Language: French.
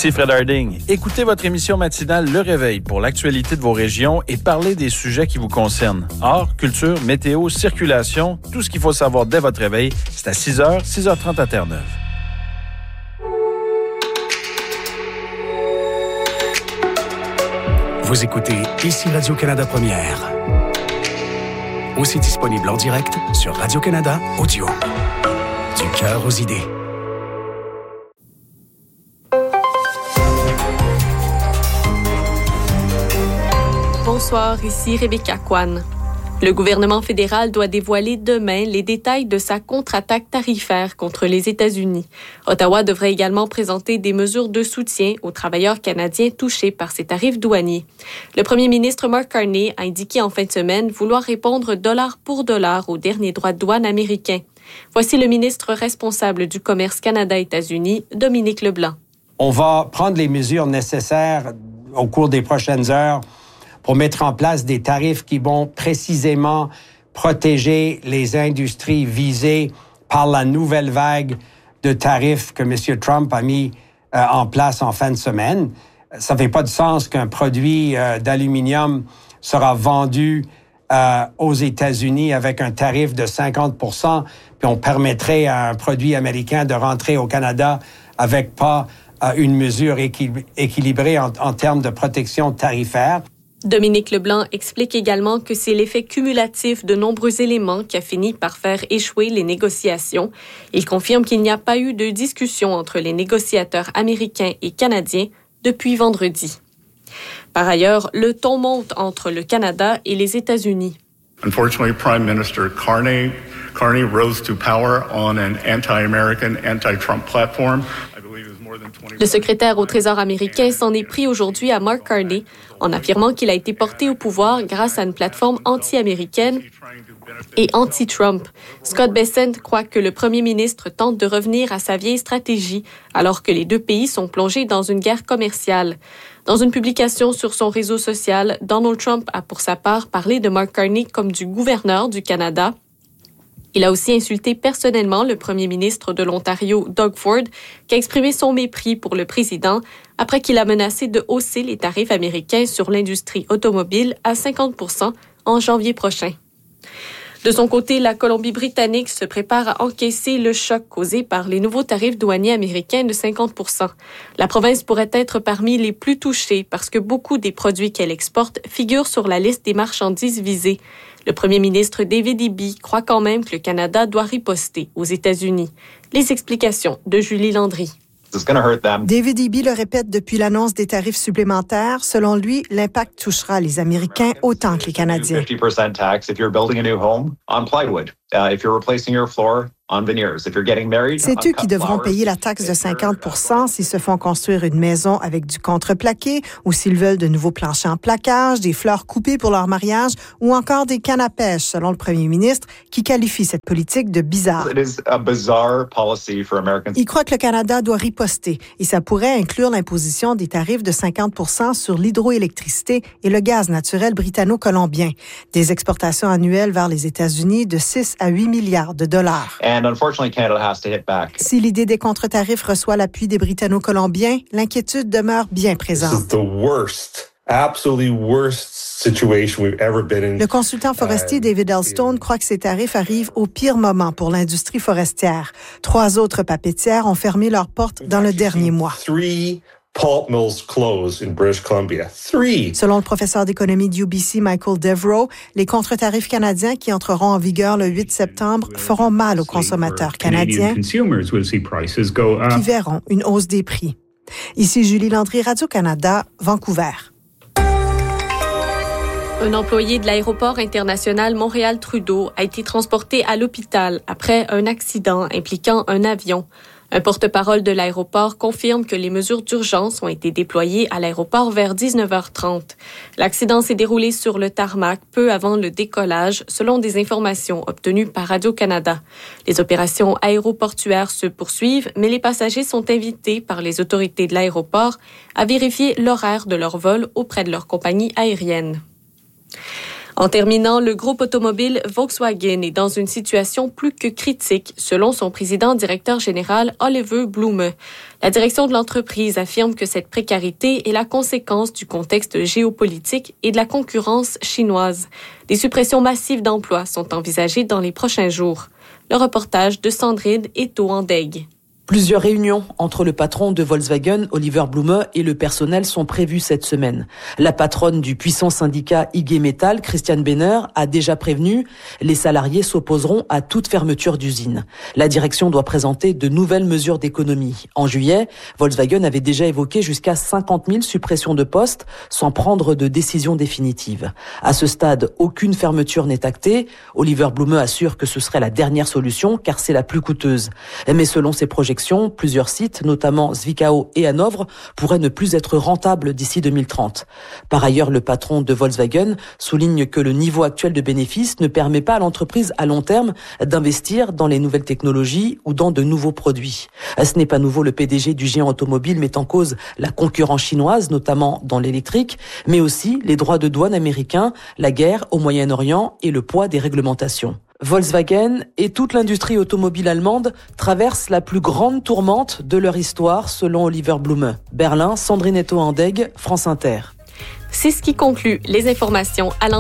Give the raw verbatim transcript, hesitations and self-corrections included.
Ici Fred Harding. Écoutez votre émission matinale Le Réveil pour l'actualité de vos régions et parlez des sujets qui vous concernent. Art, culture, météo, circulation, tout ce qu'il faut savoir dès votre réveil, c'est à six heures, six heures trente à Terre-Neuve. Vous écoutez Ici Radio-Canada Première. Aussi disponible en direct sur Radio-Canada Audio. Du cœur aux idées. Bonsoir, ici Rebecca Kwan. Le gouvernement fédéral doit dévoiler demain les détails de sa contre-attaque tarifaire contre les États-Unis. Ottawa devrait également présenter des mesures de soutien aux travailleurs canadiens touchés par ces tarifs douaniers. Le premier ministre Mark Carney a indiqué en fin de semaine vouloir répondre dollar pour dollar aux derniers droits de douane américains. Voici le ministre responsable du commerce Canada-États-Unis, Dominique Leblanc. On va prendre les mesures nécessaires au cours des prochaines heures pour mettre en place des tarifs qui vont précisément protéger les industries visées par la nouvelle vague de tarifs que M. Trump a mis euh, en place en fin de semaine. Ça ne fait pas de sens qu'un produit euh, d'aluminium sera vendu euh, aux États-Unis avec un tarif de cinquante pour cent, puis on permettrait à un produit américain de rentrer au Canada avec pas euh, une mesure équil- équilibrée en, en termes de protection tarifaire. Dominique Leblanc explique également que c'est l'effet cumulatif de nombreux éléments qui a fini par faire échouer les négociations. Il confirme qu'il n'y a pas eu de discussion entre les négociateurs américains et canadiens depuis vendredi. Par ailleurs, le ton monte entre le Canada et les États-Unis. Unfortunately, Prime Minister Carney, Carney rose to power on an anti-American, anti-Trump platform. Le secrétaire au Trésor américain s'en est pris aujourd'hui à Mark Carney en affirmant qu'il a été porté au pouvoir grâce à une plateforme anti-américaine et anti-Trump. Scott Bessent croit que le premier ministre tente de revenir à sa vieille stratégie alors que les deux pays sont plongés dans une guerre commerciale. Dans une publication sur son réseau social, Donald Trump a pour sa part parlé de Mark Carney comme du gouverneur du Canada. Il a aussi insulté personnellement le premier ministre de l'Ontario, Doug Ford, qui a exprimé son mépris pour le président après qu'il a menacé de hausser les tarifs américains sur l'industrie automobile à cinquante pour cent en janvier prochain. De son côté, la Colombie-Britannique se prépare à encaisser le choc causé par les nouveaux tarifs douaniers américains de cinquante pour cent. La province pourrait être parmi les plus touchées parce que beaucoup des produits qu'elle exporte figurent sur la liste des marchandises visées. Le premier ministre David Eby croit quand même que le Canada doit riposter aux États-Unis. Les explications de Julie Landry. David Eby le répète depuis l'annonce des tarifs supplémentaires. Selon lui, l'impact touchera les Américains autant que les Canadiens. C'est eux qui devront payer la taxe de cinquante pour cent s'ils se font construire une maison avec du contreplaqué ou s'ils veulent de nouveaux planchers en plaquage, des fleurs coupées pour leur mariage ou encore des cannes à pêche, selon le premier ministre, qui qualifie cette politique de bizarre. Il croit que le Canada doit riposter et ça pourrait inclure l'imposition des tarifs de cinquante pour cent sur l'hydroélectricité et le gaz naturel britanno-colombien, des exportations annuelles vers les États-Unis de six à huit milliards de dollars. Si l'idée des contre-tarifs reçoit l'appui des Britanno-Colombiens, l'inquiétude demeure bien présente. Le consultant forestier David Elstone croit que ces tarifs arrivent au pire moment pour l'industrie forestière. Trois autres papetières ont fermé leurs portes dans le dernier mois. Pulp mills close in British Columbia. Three. Selon le professeur d'économie du U B C, Michael Devereaux, les contre-tarifs canadiens qui entreront en vigueur le huit septembre feront mal aux consommateurs canadiens qui verront une hausse des prix. Ici Julie Landry, Radio-Canada, Vancouver. Un employé de l'aéroport international Montréal-Trudeau a été transporté à l'hôpital après un accident impliquant un avion. Un porte-parole de l'aéroport confirme que les mesures d'urgence ont été déployées à l'aéroport vers dix-neuf heures trente. L'accident s'est déroulé sur le tarmac peu avant le décollage, selon des informations obtenues par Radio-Canada. Les opérations aéroportuaires se poursuivent, mais les passagers sont invités par les autorités de l'aéroport à vérifier l'horaire de leur vol auprès de leur compagnie aérienne. En terminant, le groupe automobile Volkswagen est dans une situation plus que critique, selon son président-directeur général Oliver Blume. La direction de l'entreprise affirme que cette précarité est la conséquence du contexte géopolitique et de la concurrence chinoise. Des suppressions massives d'emplois sont envisagées dans les prochains jours. Le reportage de Sandrine Eto-Andeg. Plusieurs réunions entre le patron de Volkswagen, Oliver Blume, et le personnel sont prévues cette semaine. La patronne du puissant syndicat I G Metall, Christiane Benner, a déjà prévenu « Les salariés s'opposeront à toute fermeture d'usine ». La direction doit présenter de nouvelles mesures d'économie. En juillet, Volkswagen avait déjà évoqué jusqu'à cinquante mille suppressions de postes sans prendre de décision définitive. À ce stade, aucune fermeture n'est actée. Oliver Blume assure que ce serait la dernière solution car c'est la plus coûteuse. Mais selon ses projections, plusieurs sites, notamment Zwickau et Hanovre, pourraient ne plus être rentables d'ici deux mille trente. Par ailleurs, le patron de Volkswagen souligne que le niveau actuel de bénéfices ne permet pas à l'entreprise à long terme d'investir dans les nouvelles technologies ou dans de nouveaux produits. Ce n'est pas nouveau, le P D G du géant automobile met en cause la concurrence chinoise, notamment dans l'électrique, mais aussi les droits de douane américains, la guerre au Moyen-Orient et le poids des réglementations. Volkswagen et toute l'industrie automobile allemande traversent la plus grande tourmente de leur histoire, selon Oliver Blume. Berlin, Sandrine Eto-Andeg, France Inter. C'est ce qui conclut les informations à